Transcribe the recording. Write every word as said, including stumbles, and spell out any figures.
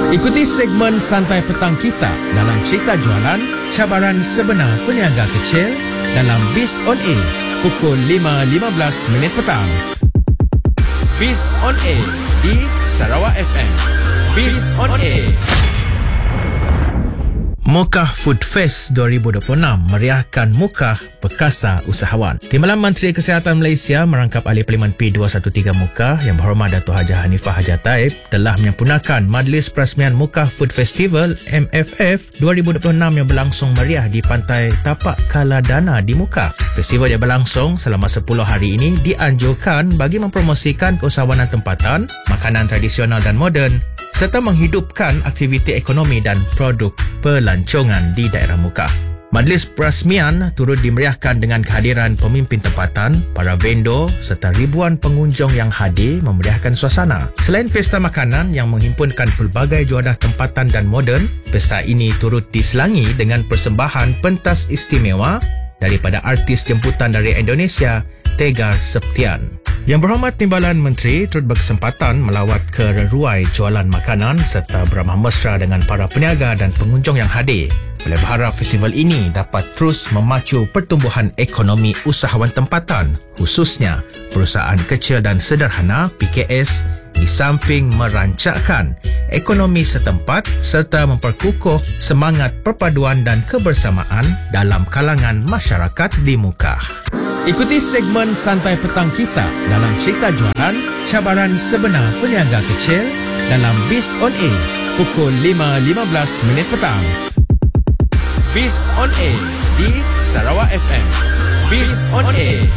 Ikuti segmen Santai Petang kita dalam cerita jualan cabaran sebenar peniaga kecil dalam Biz on Air pukul lima lima belas minit petang. Biz on Air di Sarawak F M. Biz on Air. Mukah Food Fest dua ribu dua puluh enam meriahkan Mukah Perkasa Usahawan. Timbalan Menteri Kesihatan Malaysia merangkap ahli Parlimen P dua satu tiga Mukah Yang Berhormat Dato' Hajah Hanifah Hajar Taib telah menyempurnakan Majlis Perasmian Mukah Food Festival M F F dua ribu dua puluh enam yang berlangsung meriah di Pantai Tapak Kaladana di Mukah. Festival yang berlangsung selama sepuluh hari ini dianjurkan bagi mempromosikan keusahawanan tempatan, makanan tradisional dan moden serta menghidupkan aktiviti ekonomi dan produk pelancongan di daerah Mukah. Majlis Perasmian turut dimeriahkan dengan kehadiran pemimpin tempatan, para vendor serta ribuan pengunjung yang hadir memeriahkan suasana. Selain pesta makanan yang menghimpunkan pelbagai juadah tempatan dan moden, pesta ini turut diselangi dengan persembahan pentas istimewa daripada artis jemputan dari Indonesia, Tegar Septian. Yang Berhormat Timbalan Menteri turut berkesempatan melawat ke reruai jualan makanan serta beramah mesra dengan para peniaga dan pengunjung yang hadir. Beliau berharap festival ini dapat terus memacu pertumbuhan ekonomi usahawan tempatan, khususnya perusahaan kecil dan sederhana P K S, di samping merancakkan ekonomi setempat serta memperkukuh semangat perpaduan dan kebersamaan dalam kalangan masyarakat di Mukah. Ikuti segmen Santai Petang kita dalam cerita jualan cabaran sebenar peniaga kecil dalam Biz on Air pukul lima lima belas minit petang. Biz on Air di Sarawak F M. Biz on Air.